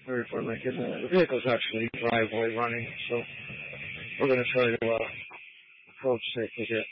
very far like it. The vehicle's actually driveway running, so we're going to try to approach safely here.